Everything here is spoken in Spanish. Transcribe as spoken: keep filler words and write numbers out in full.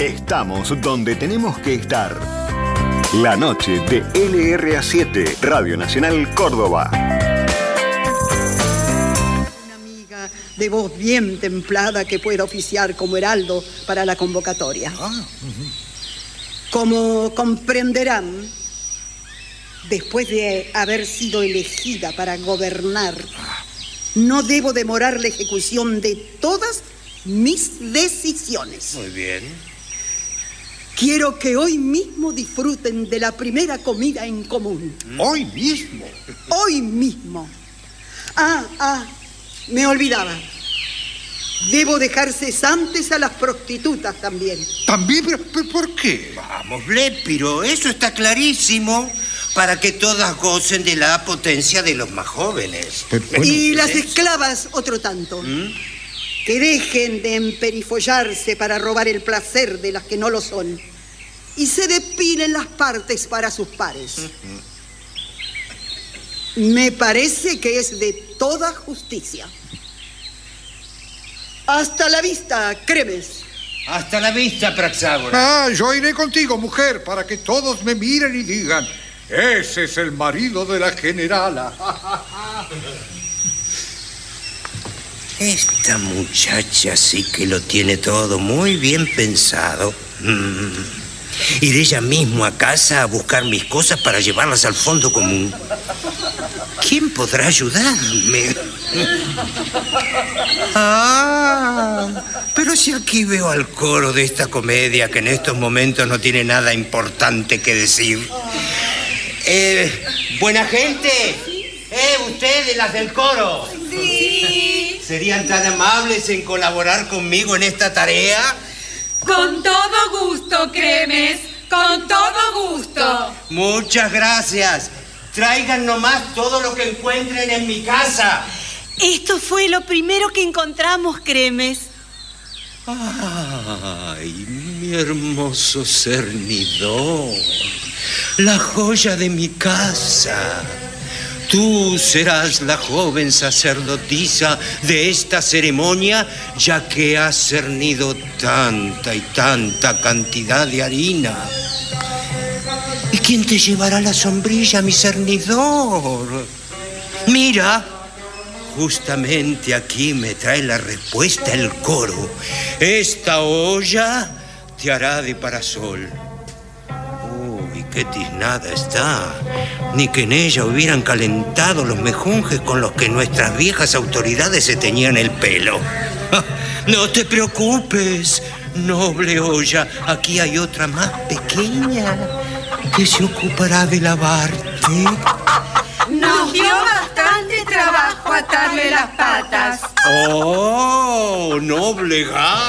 Estamos donde tenemos que estar. La noche de L R A siete, Radio Nacional Córdoba. Una amiga de voz bien templada que pueda oficiar como heraldo para la convocatoria. Ah, uh-huh. Como comprenderán, después de haber sido elegida para gobernar, no debo demorar la ejecución de todas mis decisiones. Muy bien. Quiero que hoy mismo disfruten de la primera comida en común. ¿Hoy mismo? Hoy mismo. Ah, ah, me olvidaba. Debo dejar cesantes a las prostitutas también. ¿También? ¿Pero, pero por qué? Vamos, Blépiro, eso está clarísimo. Para que todas gocen de la potencia de los más jóvenes. Pero, bueno, y las esclavas, otro tanto. ¿Mm? Que dejen de emperifollarse para robar el placer de las que no lo son. Y se depilen las partes para sus pares. Uh-huh. Me parece que es de toda justicia. Hasta la vista, Cremes. Hasta la vista, Praxágora. Ah, yo iré contigo, mujer, para que todos me miren y digan: ese es el marido de la generala. Esta muchacha sí que lo tiene todo muy bien pensado. Mm. Iré ella mismo a casa a buscar mis cosas para llevarlas al fondo común. ¿Quién podrá ayudarme? Ah, pero si aquí veo al coro de esta comedia que en estos momentos no tiene nada importante que decir. Eh, buena gente. Eh, ustedes, las del coro. Sí. ¿Serían tan amables en colaborar conmigo en esta tarea? Con todo gusto, Cremes. Con todo gusto. Muchas gracias. Traigan nomás todo lo que encuentren en mi casa. Esto fue lo primero que encontramos, Cremes. Ay, mi hermoso cernidor. La joya de mi casa. Tú serás la joven sacerdotisa de esta ceremonia, ya que has cernido tanta y tanta cantidad de harina. ¿Y quién te llevará la sombrilla, mi cernidor? Mira, justamente aquí me trae la respuesta el coro. Esta olla te hará de parasol. Uy, qué tiznada está. Ni que en ella hubieran calentado los mejunjes con los que nuestras viejas autoridades se teñían el pelo. No te preocupes, noble olla. Aquí hay otra más pequeña que se ocupará de lavarte. Nos dio bastante trabajo atarle las patas. ¡Oh, noble gato!